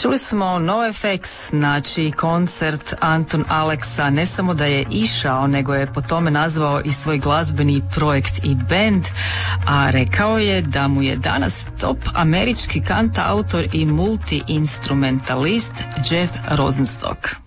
Čuli smo NoFX, znači koncert Anton Alexa, ne samo da je išao, nego je po tome nazvao i svoj glazbeni projekt i band, a rekao je da mu je danas top američki kantautor i multi-instrumentalist Jeff Rosenstock.